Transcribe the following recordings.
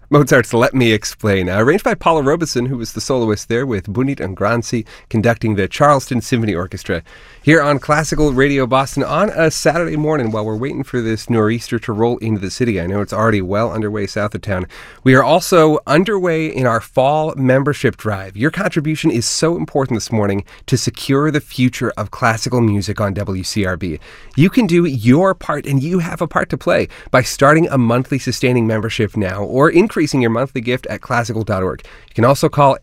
Mozart's Let Me Explain, arranged by Paula Robeson, who was the soloist there with Bunit Angranci conducting the Charleston Symphony Orchestra. Here on Classical Radio Boston on a Saturday morning while we're waiting for this nor'easter to roll into the city. I know it's already well underway south of town. We are also underway in our fall membership drive. Your contribution is so important this morning to secure the future of classical music on WCRB. You can do your part, and you have a part to play, by starting a monthly sustaining membership now or increasing your monthly gift at classical.org. You can also call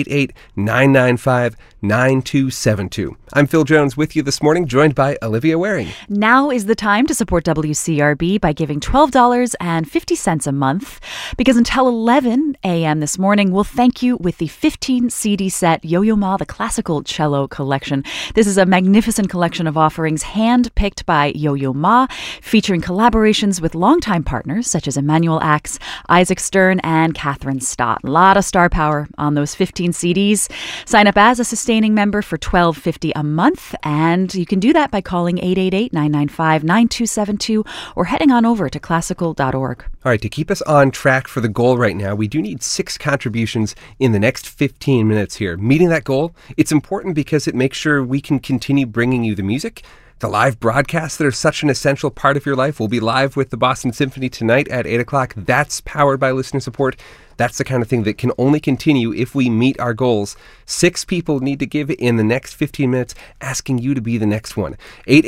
888-995-9272. I'm Phil Jones with you this morning, joined by Olivia Waring. Now is the time to support WCRB by giving $12.50 a month, because until 11 a.m. this morning, we'll thank you with the 15 CD set Yo-Yo Ma, the Classical Cello Collection. This is a magnificent collection of offerings hand-picked by Yo-Yo Ma, featuring collaborations with longtime partners such as Emanuel Axe, Isaac Stern, and Catherine Stott. A lot of star power on those 15 CDs. Sign up as a sustaining member for $12.50 a month, and you can do that by calling 888-995-9272 or heading on over to classical.org. All right, to keep us on track for the goal right now, we do need 6 contributions in the next 15 minutes here. Meeting that goal, it's important because it makes sure we can continue bringing you the music. The live broadcasts that are such an essential part of your life. We'll be live with the Boston Symphony tonight at 8 o'clock. That's powered by listener support. That's the kind of thing that can only continue if we meet our goals. 6 people need to give in the next 15 minutes, asking you to be the next one.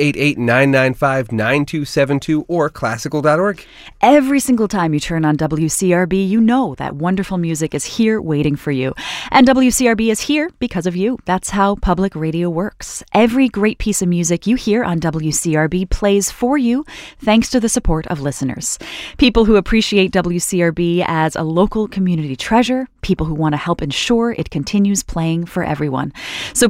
888-995-9272 or classical.org. Every single time you turn on WCRB, you know that wonderful music is here waiting for you. And WCRB is here because of you. That's how public radio works. Every great piece of music you hear on WCRB plays for you thanks to the support of listeners. People who appreciate WCRB as a local community treasure, people who want to help ensure it continues playing for everyone. So